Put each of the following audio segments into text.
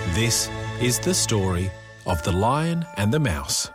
This is the story of the Lion and the Mouse.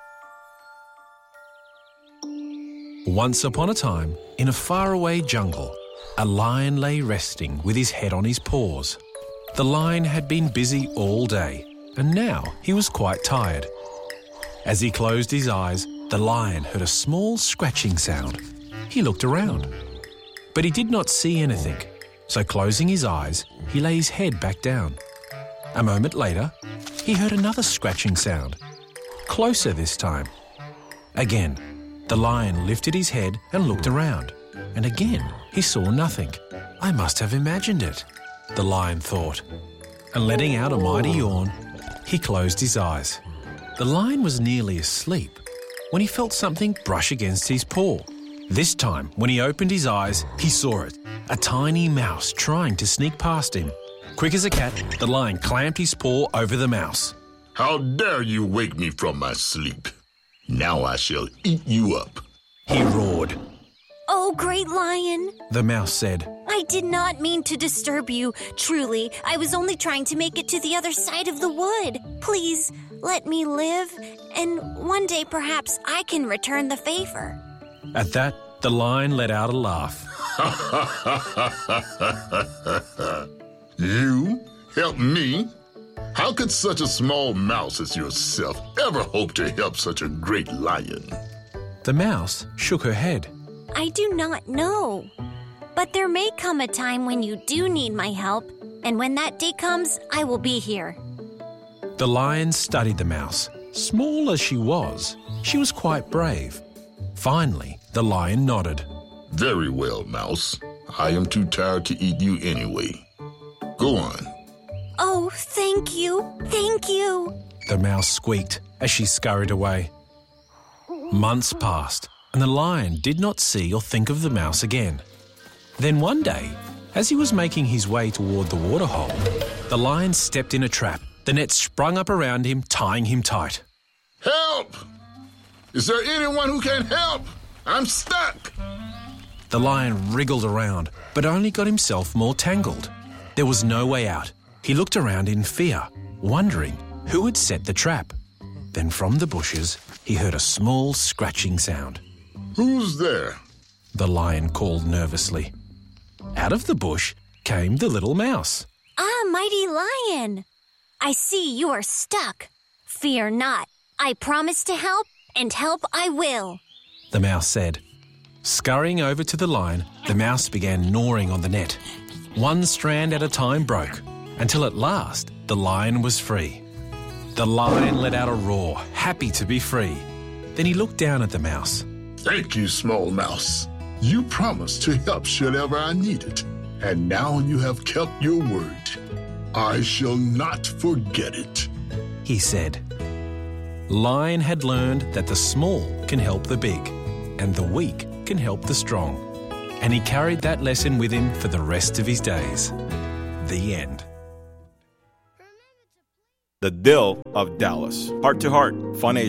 Once upon a time, in a faraway jungle, a lion lay resting with his head on his paws. The lion had been busy all day, and now he was quite tired. As he closed his eyes, the lion heard a small scratching sound. He looked around, but he did not see anything, so closing his eyes, he lay his head back down. A moment later, he heard another scratching sound, closer this time. Again, the lion lifted his head and looked around, and again he saw nothing. "I must have imagined it," the lion thought, and letting out a mighty yawn, he closed his eyes. The lion was nearly asleep when he felt something brush against his paw. This time, when he opened his eyes, he saw it, a tiny mouse trying to sneak past him. Quick as a cat, the lion clamped his paw over the mouse. "How dare you wake me from my sleep? Now I shall eat you up," he roared. "Oh, great lion," the mouse said. "I did not mean to disturb you. Truly, I was only trying to make it to the other side of the wood. Please, let me live, and one day perhaps I can return the favor." At that, the lion let out a laugh. "You help me? How could such a small mouse as yourself ever hope to help such a great lion?" The mouse shook her head. "I do not know. But there may come a time when you do need my help, and when that day comes, I will be here." The lion studied the mouse. Small as she was quite brave. Finally, the lion nodded. "Very well, mouse. I am too tired to eat you anyway. Go on." "Oh, thank you, the mouse squeaked as she scurried away. Months passed, and the lion did not see or think of the mouse again. Then one day, as he was making his way toward the waterhole, the lion stepped in a trap. The net sprung up around him, tying him tight. "Help! Is there anyone who can help? I'm stuck!" The lion wriggled around, but only got himself more tangled. There was no way out. He looked around in fear, wondering who had set the trap. Then from the bushes, he heard a small scratching sound. "Who's there?" the lion called nervously. Out of the bush came the little mouse. "Ah, mighty lion! I see you are stuck. Fear not. I promise to help, and help I will," the mouse said. Scurrying over to the lion, the mouse began gnawing on the net. One strand at a time broke, until at last the lion was free. The lion let out a roar, happy to be free. Then he looked down at the mouse. "Thank you, small mouse. You promised to help should ever I need it, and now you have kept your word. I shall not forget it," he said. Lion had learned that the small can help the big, and the weak can help the strong. And he carried that lesson with him for the rest of his days. The end. The Dill of Dallas. Heart to Heart, Fun